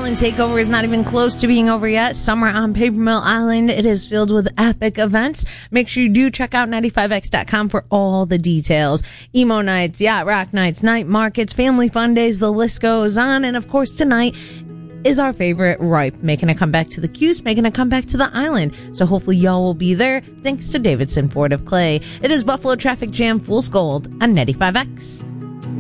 Island Takeover is not even close to being over yet. Summer on Paper Mill Island, it is filled with epic events. Make sure you do check out 95x.com for all the details. Emo nights, yacht rock nights, night markets, family fun days, the list goes on. And of course, tonight is our favorite Ripe, making a comeback to the Cuse, making a comeback to the island. So hopefully y'all will be there, thanks to Davidson Ford of Clay. It is Buffalo Traffic Jam Fool's Gold on 95X.